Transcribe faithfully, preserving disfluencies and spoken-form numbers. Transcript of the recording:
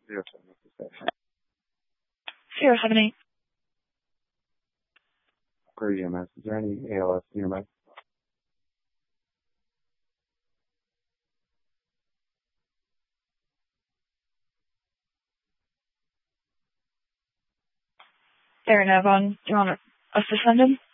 Zero seven, what's the Zero seven eight. Per E M S. Is there any A L S nearby? There, Nevon. Do you want us to send him?